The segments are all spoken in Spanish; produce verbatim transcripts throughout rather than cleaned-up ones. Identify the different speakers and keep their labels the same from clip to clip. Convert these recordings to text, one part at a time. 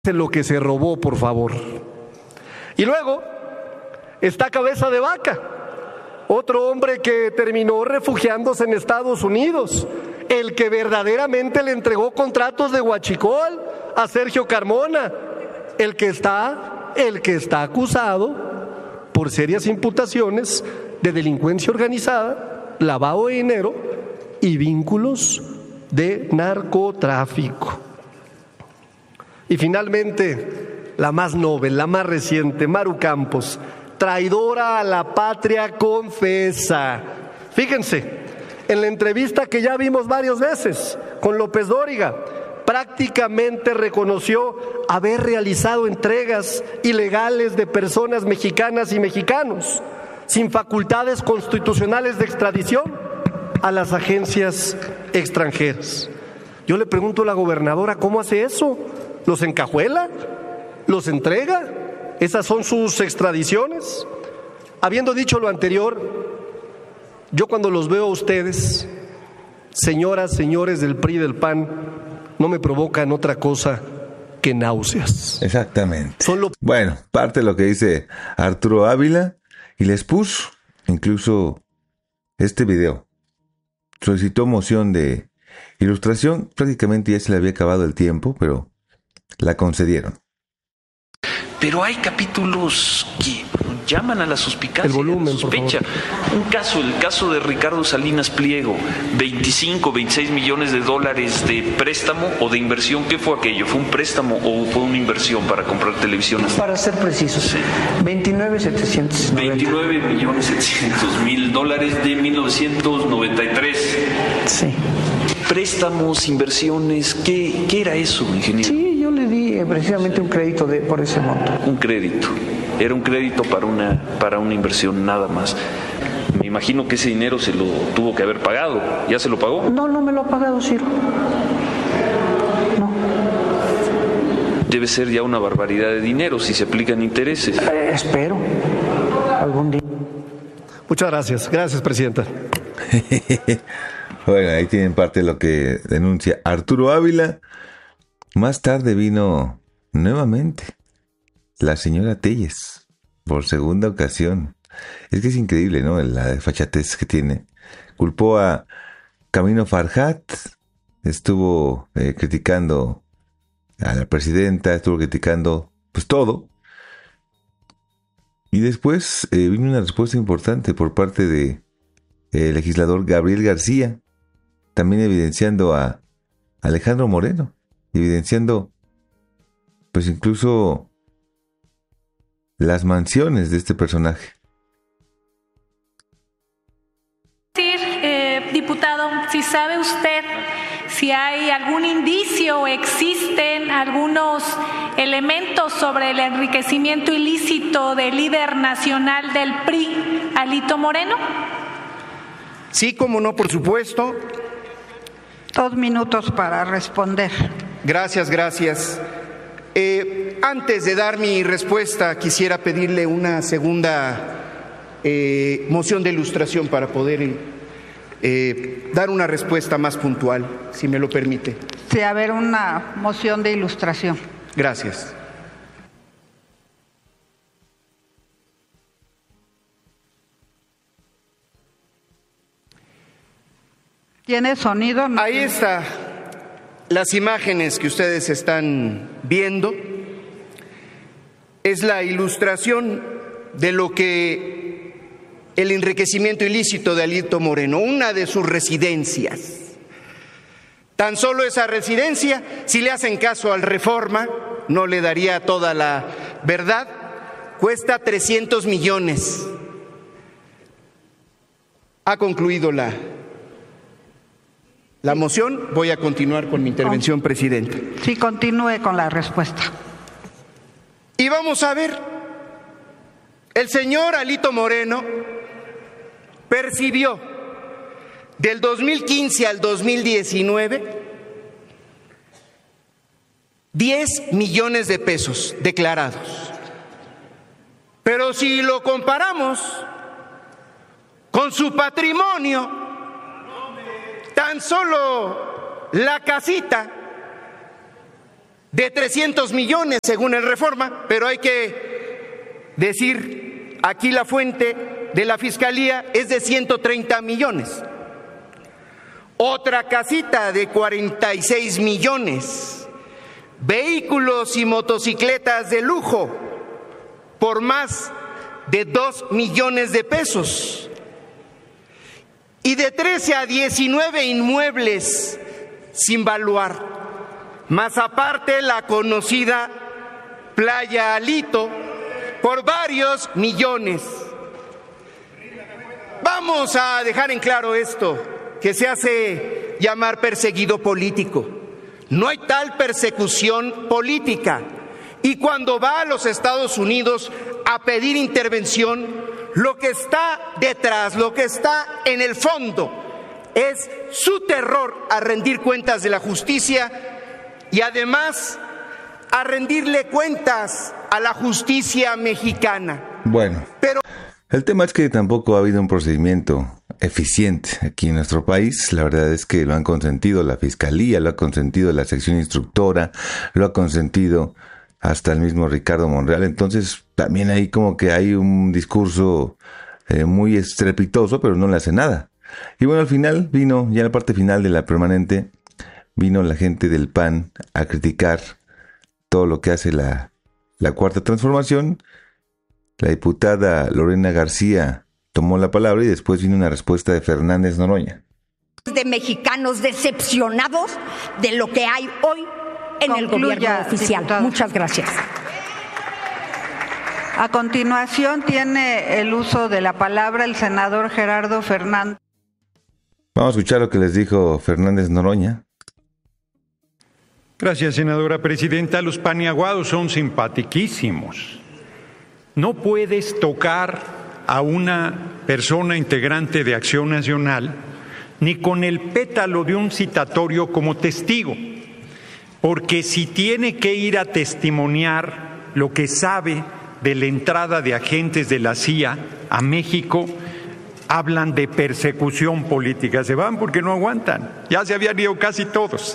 Speaker 1: lo que se robó, por favor. Y luego está Cabeza de Vaca, otro hombre que terminó refugiándose en Estados Unidos, el que verdaderamente le entregó contratos de huachicol a Sergio Carmona, el que está, el que está acusado por serias imputaciones de delincuencia organizada, lavado de dinero y vínculos de narcotráfico. Y finalmente, la más noble, la más reciente, Maru Campos, traidora a la patria confesa. Fíjense, en la entrevista que ya vimos varias veces con López Dóriga, prácticamente reconoció haber realizado entregas ilegales de personas mexicanas y mexicanos sin facultades constitucionales de extradición a las agencias extranjeras. Yo le pregunto a la gobernadora, ¿cómo hace eso? ¿Los encajuela? ¿Los entrega? ¿Esas son sus extradiciones? Habiendo dicho lo anterior, yo cuando los veo a ustedes, señoras, señores del P R I y del P A N, no me provocan otra cosa que náuseas.
Speaker 2: Exactamente.
Speaker 1: Son lo...
Speaker 2: Bueno, parte de lo que dice Arturo Ávila, y les puso incluso este video. Solicitó moción de ilustración, prácticamente ya se le había acabado el tiempo, pero la concedieron.
Speaker 3: Pero hay capítulos que llaman a la suspicacia,
Speaker 1: el volumen,
Speaker 3: a la sospecha. Un caso, el caso de Ricardo Salinas Pliego, veinticinco, veintiséis millones de dólares de préstamo o de inversión. ¿Qué fue aquello? ¿Fue un préstamo o fue una inversión para comprar televisiones?
Speaker 4: Para ser precisos, sí. veintinueve setecientos noventa.
Speaker 3: veintinueve millones setecientos mil dólares de mil novecientos noventa y tres.
Speaker 4: Sí.
Speaker 3: Préstamos, inversiones, ¿qué, qué era eso, ingeniero?
Speaker 4: Sí, yo le di eh, precisamente un crédito de, por ese monto.
Speaker 3: Un crédito. Era un crédito para una, para una inversión nada más. Me imagino que ese dinero se lo tuvo que haber pagado. ¿Ya se lo pagó?
Speaker 4: No, no me lo ha pagado, Ciro. No.
Speaker 3: Debe ser ya una barbaridad de dinero si se aplican intereses.
Speaker 4: Eh, espero. Algún día.
Speaker 1: Muchas gracias. Gracias, presidenta.
Speaker 2: Bueno, ahí tienen parte de lo que denuncia Arturo Ávila. Más tarde vino nuevamente la señora Telles, por segunda ocasión. Es que es increíble, ¿no? La desfachatez que tiene. Culpó a Camino Farjat, estuvo eh, criticando a la presidenta, estuvo criticando pues todo. Y después eh, vino una respuesta importante por parte de el legislador Gabriel García, también evidenciando a Alejandro Moreno, evidenciando pues incluso las mansiones de este personaje.
Speaker 5: Sí, eh, diputado, si sabe usted si hay algún indicio o existen algunos elementos sobre el enriquecimiento ilícito del líder nacional del P R I, Alito Moreno.
Speaker 6: Sí, cómo no, por supuesto.
Speaker 7: Dos minutos para responder.
Speaker 6: Gracias, gracias. Eh, antes de dar mi respuesta, quisiera pedirle una segunda eh, moción de ilustración para poder eh, dar una respuesta más puntual, si me lo permite.
Speaker 7: Sí, a ver, una moción de ilustración.
Speaker 6: Gracias.
Speaker 7: ¿Tiene sonido? No.
Speaker 6: Ahí está. Las imágenes que ustedes están viendo es la ilustración de lo que el enriquecimiento ilícito de Alito Moreno, una de sus residencias. Tan solo esa residencia, si le hacen caso al Reforma, no le daría toda la verdad, cuesta trescientos millones. Ha concluido la La moción. Voy a continuar con mi intervención, presidente.
Speaker 7: Sí, continúe con la respuesta.
Speaker 6: Y vamos a ver, el señor Alito Moreno percibió del dos mil quince al dos mil diecinueve diez millones de pesos declarados. Pero si lo comparamos con su patrimonio, tan solo la casita de trescientos millones según el Reforma, pero hay que decir, aquí la fuente de la Fiscalía es de ciento treinta millones. Otra casita de cuarenta y seis millones. Vehículos y motocicletas de lujo por más de dos millones de pesos. Y de trece a diecinueve inmuebles sin valuar. Más aparte la conocida Playa Alito por varios millones. Vamos a dejar en claro esto, que se hace llamar perseguido político. No hay tal persecución política. Y cuando va a los Estados Unidos a pedir intervención, lo que está detrás, lo que está en el fondo, es su terror a rendir cuentas de la justicia y además a rendirle cuentas a la justicia mexicana.
Speaker 2: Bueno,
Speaker 6: pero
Speaker 2: el tema es que tampoco ha habido un procedimiento eficiente aquí en nuestro país. La verdad es que lo han consentido la Fiscalía, lo ha consentido la sección instructora, lo ha consentido hasta el mismo Ricardo Monreal. Entonces también ahí como que hay un discurso eh, muy estrepitoso, pero no le hace nada. Y bueno, al final vino, ya en la parte final de la permanente, vino la gente del P A N a criticar todo lo que hace la, la Cuarta Transformación. La diputada Lorena García tomó la palabra y después vino una respuesta de Fernández Noroña.
Speaker 8: De mexicanos decepcionados de lo que hay hoy en el gobierno oficial. Diputado. Muchas gracias.
Speaker 7: A continuación tiene el uso de la palabra el senador Gerardo Fernández.
Speaker 2: Vamos a escuchar lo que les dijo Fernández Noroña.
Speaker 9: Gracias, senadora presidenta. Los paniaguados son simpatiquísimos. No puedes tocar a una persona integrante de Acción Nacional ni con el pétalo de un citatorio como testigo, porque si tiene que ir a testimoniar lo que sabe de la entrada de agentes de la C I A a México, hablan de persecución política. Se van porque no aguantan. Ya se habían ido casi todos.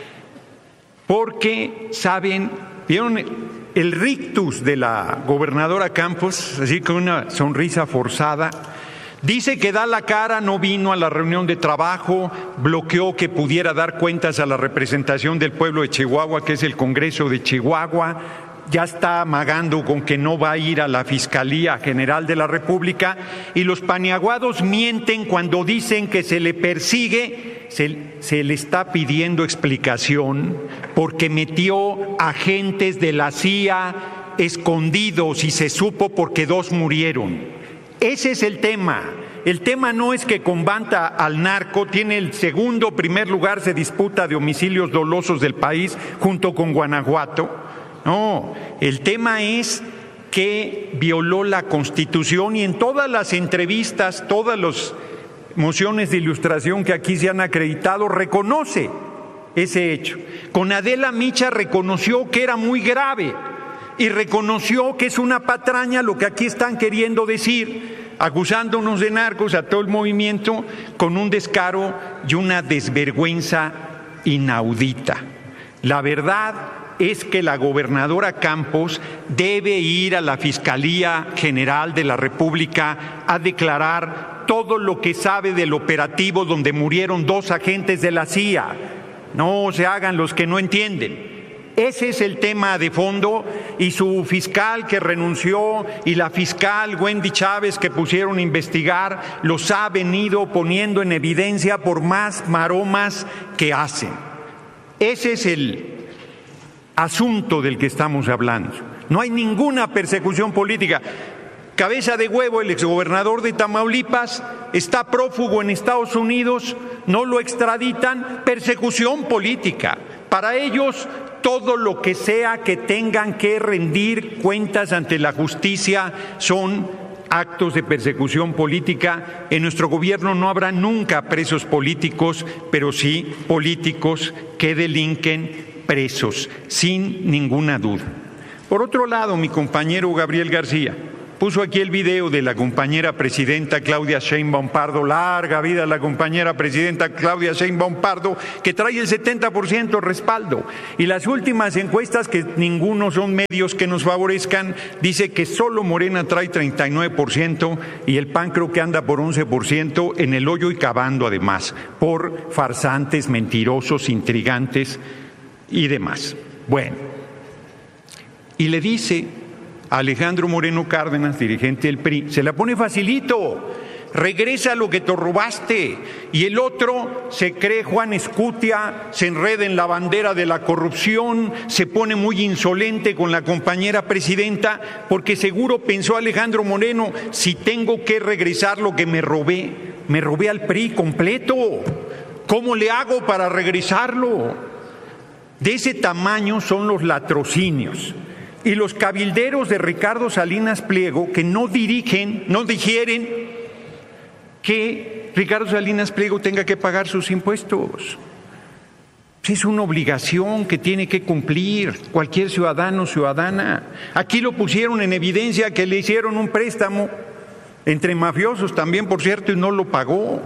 Speaker 9: Porque saben, vieron el rictus de la gobernadora Campos, así con una sonrisa forzada. Dice que da la cara, no vino a la reunión de trabajo, bloqueó que pudiera dar cuentas a la representación del pueblo de Chihuahua, que es el Congreso de Chihuahua. Ya está amagando con que no va a ir a la Fiscalía General de la República, y los paniaguados mienten cuando dicen que se le persigue, se, se le está pidiendo explicación porque metió agentes de la C I A escondidos y se supo porque dos murieron. Ese es el tema. El tema no es que combata al narco, tiene el segundo primer lugar, se disputa de homicidios dolosos del país junto con Guanajuato. No, el tema es que violó la Constitución, y en todas las entrevistas, todas las mociones de ilustración que aquí se han acreditado, reconoce ese hecho. Con Adela Micha reconoció que era muy grave y reconoció que es una patraña lo que aquí están queriendo decir, acusándonos de narcos a todo el movimiento con un descaro y una desvergüenza inaudita. La verdad es que la gobernadora Campos debe ir a la Fiscalía General de la República a declarar todo lo que sabe del operativo donde murieron dos agentes de la C I A. No se hagan los que no entienden. Ese es el tema de fondo, y su fiscal que renunció y la fiscal Wendy Chávez que pusieron a investigar los ha venido poniendo en evidencia por más maromas que hacen. Ese es el asunto del que estamos hablando. No hay ninguna persecución política. Cabeza de huevo, el exgobernador de Tamaulipas está prófugo en Estados Unidos, no lo extraditan, persecución política. Para ellos, todo lo que sea que tengan que rendir cuentas ante la justicia son actos de persecución política. En nuestro gobierno no habrá nunca presos políticos, pero sí políticos que delinquen presos, sin ninguna duda. Por otro lado, mi compañero Gabriel García puso aquí el video de la compañera presidenta Claudia Sheinbaum Pardo, larga vida la compañera presidenta Claudia Sheinbaum Pardo, que trae el setenta por ciento respaldo. Y las últimas encuestas, que ninguno son medios que nos favorezcan, dice que solo Morena trae treinta y nueve por ciento y el P A N creo que anda por once por ciento, en el hoyo y cavando además, por farsantes, mentirosos, intrigantes y demás. Bueno, y le dice Alejandro Moreno Cárdenas, dirigente del P R I, se la pone facilito, regresa lo que te robaste, y el otro se cree Juan Escutia, se enreda en la bandera de la corrupción, se pone muy insolente con la compañera presidenta, porque seguro pensó Alejandro Moreno, si tengo que regresar lo que me robé, me robé al P R I completo, ¿cómo le hago para regresarlo? De ese tamaño son los latrocinios. Y los cabilderos de Ricardo Salinas Pliego, que no dirigen, no digieren que Ricardo Salinas Pliego tenga que pagar sus impuestos. Es una obligación que tiene que cumplir cualquier ciudadano o ciudadana. Aquí lo pusieron en evidencia que le hicieron un préstamo, entre mafiosos también, por cierto, y no lo pagó.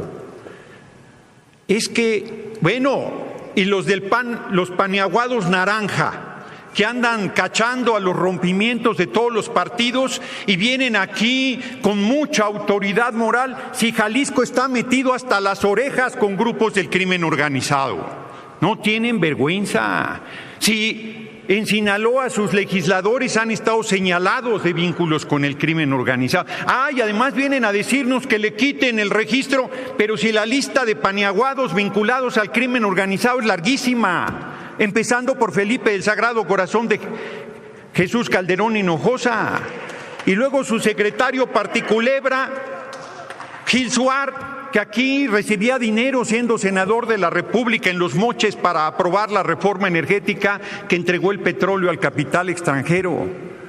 Speaker 9: Es que, bueno, y los del PAN, los paniaguados naranja, que andan cachando a los rompimientos de todos los partidos y vienen aquí con mucha autoridad moral, si Jalisco está metido hasta las orejas con grupos del crimen organizado. No tienen vergüenza. Si en Sinaloa sus legisladores han estado señalados de vínculos con el crimen organizado. Ah, y además vienen a decirnos que le quiten el registro, pero si la lista de paniaguados vinculados al crimen organizado es larguísima, empezando por Felipe del Sagrado Corazón de Jesús Calderón Hinojosa, y luego su secretario particulebra, Gil Suar, que aquí recibía dinero siendo senador de la República en Los Moches para aprobar la reforma energética que entregó el petróleo al capital extranjero.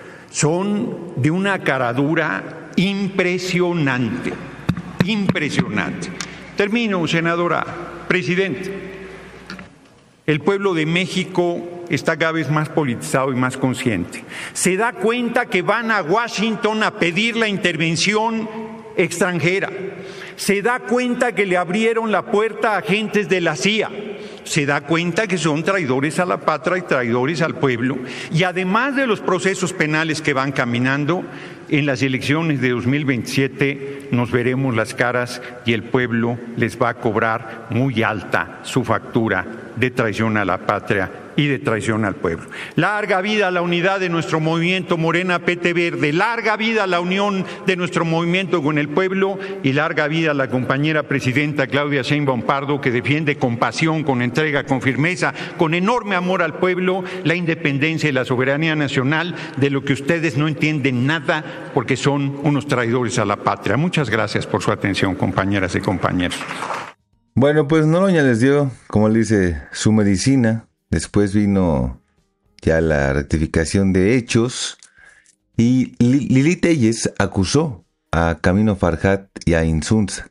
Speaker 9: Son de una caradura impresionante, impresionante. Termino, senadora, presidente. El pueblo de México está cada vez más politizado y más consciente. Se da cuenta que van a Washington a pedir la intervención extranjera. Se da cuenta que le abrieron la puerta a agentes de la C I A. Se da cuenta que son traidores a la patria y traidores al pueblo. Y además de los procesos penales que van caminando, en las elecciones de dos mil veintisiete nos veremos las caras y el pueblo les va a cobrar muy alta su factura de traición a la patria y de traición al pueblo. Larga vida a la unidad de nuestro movimiento Morena P T Verde, larga vida a la unión de nuestro movimiento con el pueblo y larga vida a la compañera presidenta Claudia Sheinbaum Pardo, que defiende con pasión, con entrega, con firmeza, con enorme amor al pueblo, la independencia y la soberanía nacional, de lo que ustedes no entienden nada porque son unos traidores a la patria. Muchas gracias por su atención, compañeras y compañeros.
Speaker 2: Bueno, pues Noroña les dio, como le dice, su medicina. Después vino ya la rectificación de hechos y Lili Téllez acusó a Camino Farjat y a Insunza.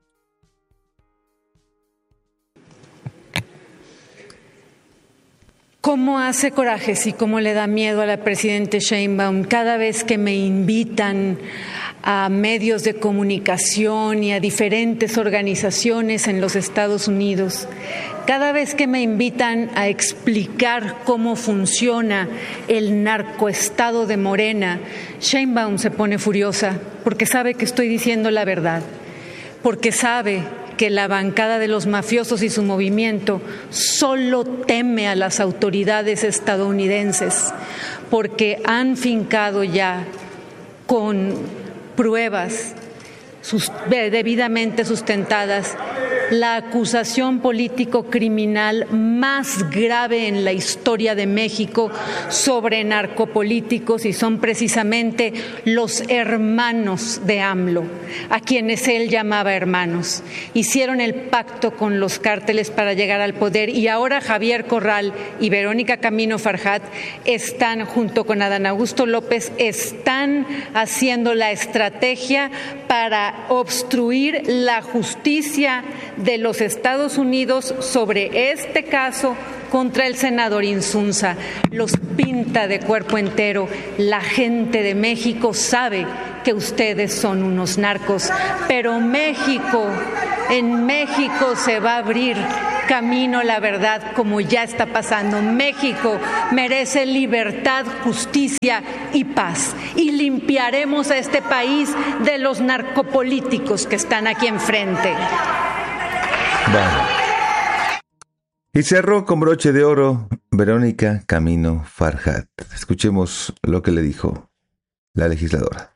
Speaker 10: ¿Cómo hace corajes y cómo le da miedo a la presidenta Sheinbaum cada vez que me invitan a medios de comunicación y a diferentes organizaciones en los Estados Unidos? Cada vez que me invitan a explicar cómo funciona el narcoestado de Morena, Sheinbaum se pone furiosa porque sabe que estoy diciendo la verdad, porque sabe que la bancada de los mafiosos y su movimiento solo teme a las autoridades estadounidenses, porque han fincado ya con pruebas sus, debidamente sustentadas la acusación político-criminal más grave en la historia de México sobre narcopolíticos, y son precisamente los hermanos de AMLO, a quienes él llamaba hermanos. Hicieron el pacto con los cárteles para llegar al poder, y ahora Javier Corral y Verónica Camino Farjat están, junto con Adán Augusto López, están haciendo la estrategia para obstruir la justicia de los Estados Unidos sobre este caso contra el senador Insunza. Los pinta de cuerpo entero. La gente de México sabe que ustedes son unos narcos, pero México, en México se va a abrir camino la verdad, como ya está pasando. México merece libertad, justicia y paz, y limpiaremos a este país de los narcopolíticos que están aquí enfrente.
Speaker 2: Bueno. Y cerró con broche de oro Verónica Camino Farjat. Escuchemos lo que le dijo la legisladora.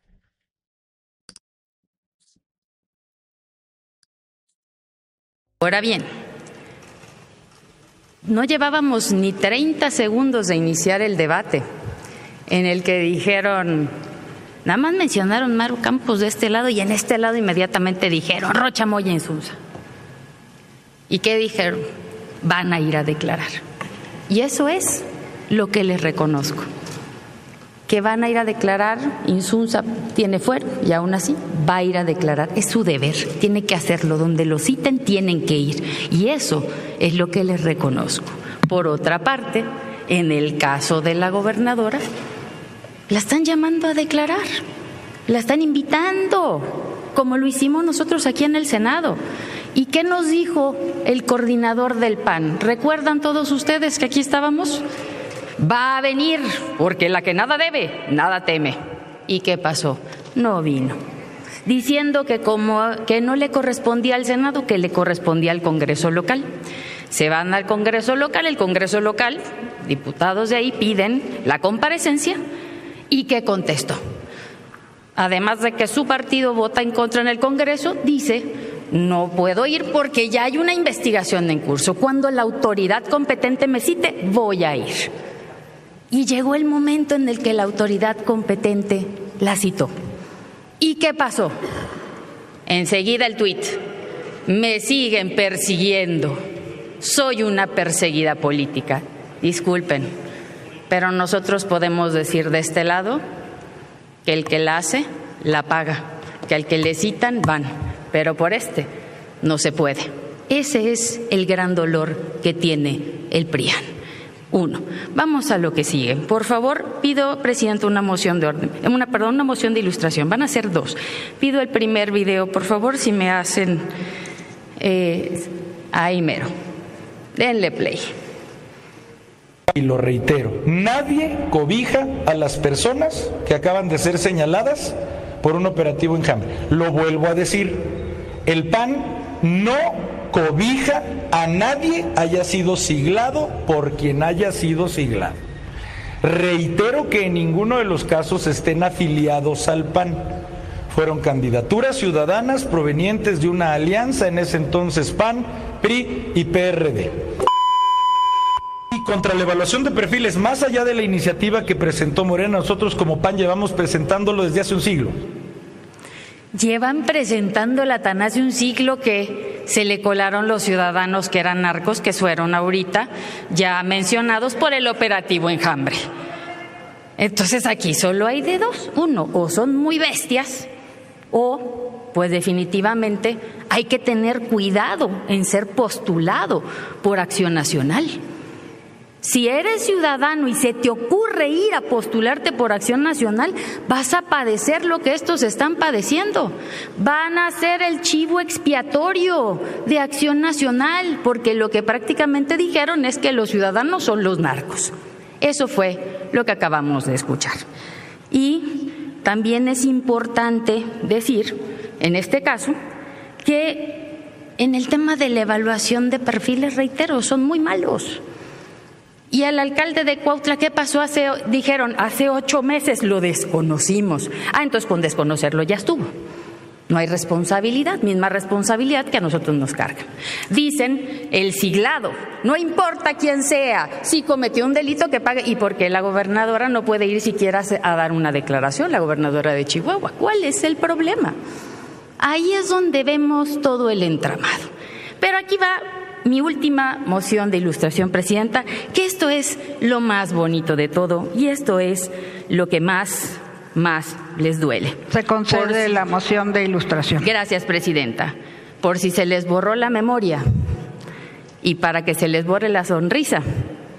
Speaker 11: Ahora bien, no llevábamos ni treinta segundos de iniciar el debate en el que dijeron, nada más mencionaron Maru Campos de este lado y en este lado inmediatamente dijeron Rocha Moya Insunza. ¿Y qué dijeron? Van a ir a declarar. Y eso es lo que les reconozco. Que van a ir a declarar, Insunza tiene fuero y aún así va a ir a declarar. Es su deber, tiene que hacerlo. Donde lo citen tienen que ir. Y eso es lo que les reconozco. Por otra parte, en el caso de la gobernadora, la están llamando a declarar. La están invitando, como lo hicimos nosotros aquí en el Senado. ¿Y qué nos dijo el coordinador del P A N? ¿Recuerdan todos ustedes que aquí estábamos? Va a venir, porque la que nada debe, nada teme. ¿Y qué pasó? No vino. Diciendo que como que no le correspondía al Senado, que le correspondía al Congreso local. Se van al Congreso local, el Congreso local, diputados de ahí piden la comparecencia. ¿Y qué contestó? Además de que su partido vota en contra en el Congreso, dice, no puedo ir porque ya hay una investigación en curso. Cuando la autoridad competente me cite, voy a ir. Y llegó el momento en el que la autoridad competente la citó. ¿Y qué pasó? Enseguida el tuit. Me siguen persiguiendo. Soy una perseguida política. Disculpen, pero nosotros podemos decir de este lado que el que la hace, la paga. Que al que le citan, van. Pero por este no se puede. Ese es el gran dolor que tiene el PRIAN. Uno. Vamos a lo que sigue. Por favor, pido, Presidente, una moción de orden, una, perdón, una moción de ilustración. Van a ser dos. Pido el primer video, por favor, si me hacen eh, ahí mero. Denle play.
Speaker 12: Y lo reitero, nadie cobija a las personas que acaban de ser señaladas por un operativo Enjambre. Lo vuelvo a decir, el P A N no cobija a nadie haya sido siglado por quien haya sido siglado. Reitero que en ninguno de los casos estén afiliados al P A N. Fueron candidaturas ciudadanas provenientes de una alianza, en ese entonces P A N, P R I y P R D. Y contra la evaluación de perfiles, más allá de la iniciativa que presentó Morena, nosotros como P A N llevamos presentándolo desde hace un siglo.
Speaker 11: Llevan presentándola tan hace un siglo que se le colaron los ciudadanos que eran narcos, que fueron ahorita ya mencionados por el operativo Enjambre. Entonces aquí solo hay de dos. Uno, o son muy bestias o pues definitivamente hay que tener cuidado en ser postulado por Acción Nacional. Si eres ciudadano y se te ocurre ir a postularte por Acción Nacional, vas a padecer lo que estos están padeciendo. Van a ser el chivo expiatorio de Acción Nacional, porque lo que prácticamente dijeron es que los ciudadanos son los narcos. Eso fue lo que acabamos de escuchar. Y también es importante decir, en este caso, que en el tema de la evaluación de perfiles, reitero, son muy malos. Y al alcalde de Cuautla, ¿qué pasó? Hace, dijeron, hace ocho meses lo desconocimos. Ah, entonces con desconocerlo ya estuvo. No hay responsabilidad, misma responsabilidad que a nosotros nos cargan. Dicen el siglado, no importa quién sea, si cometió un delito que pague. ¿Y por qué la gobernadora no puede ir siquiera a dar una declaración, la gobernadora de Chihuahua? ¿Cuál es el problema? Ahí es donde vemos todo el entramado. Pero aquí va mi última moción de ilustración, Presidenta, que esto es lo más bonito de todo y esto es lo que más, más les duele.
Speaker 7: Se concede si... la moción de ilustración.
Speaker 11: Gracias, Presidenta. Por si se les borró la memoria y para que se les borre la sonrisa,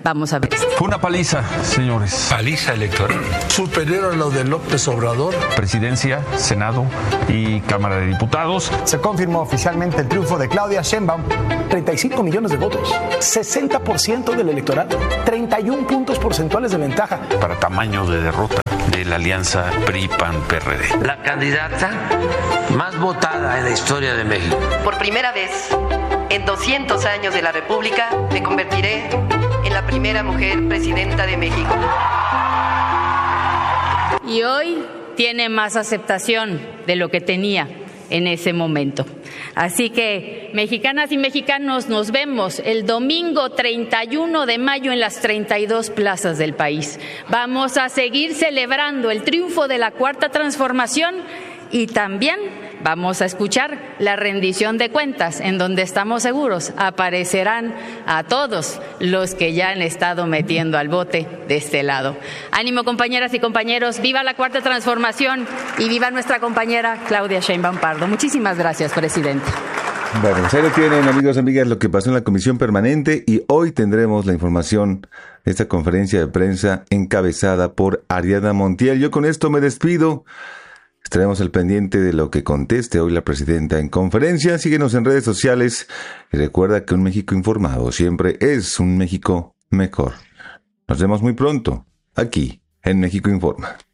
Speaker 11: Vamos a ver.
Speaker 13: Fue una paliza, señores.
Speaker 14: Paliza electoral. Superior a lo de López Obrador.
Speaker 13: Presidencia, Senado y Cámara de Diputados.
Speaker 15: Se confirmó oficialmente el triunfo de Claudia Sheinbaum. treinta y cinco millones de votos, sesenta por ciento del electorado, treinta y uno puntos porcentuales de ventaja.
Speaker 3: Para tamaño de derrota de la alianza P R I P A N P R D.
Speaker 16: La candidata más votada en la historia de México.
Speaker 17: Por primera vez en doscientos años de la República me convertiré en la primera mujer presidenta de México.
Speaker 11: Y hoy tiene más aceptación de lo que tenía en ese momento. Así que, mexicanas y mexicanos, nos vemos el domingo treinta y uno de mayo en las treinta y dos plazas del país. Vamos a seguir celebrando el triunfo de la Cuarta Transformación y también vamos a escuchar la rendición de cuentas, en donde estamos seguros aparecerán a todos los que ya han estado metiendo al bote de este lado. Ánimo, compañeras y compañeros, viva la Cuarta Transformación y viva nuestra compañera Claudia Sheinbaum Pardo. Muchísimas gracias, presidente.
Speaker 2: Bueno, pues ahí lo tienen, amigos y amigas, lo que pasó en la Comisión Permanente, y hoy tendremos la información de esta conferencia de prensa encabezada por Ariadna Montiel. Yo con esto me despido. Estaremos al pendiente de lo que conteste hoy la presidenta en conferencia. Síguenos en redes sociales y recuerda que un México informado siempre es un México mejor. Nos vemos muy pronto, aquí en México Informa.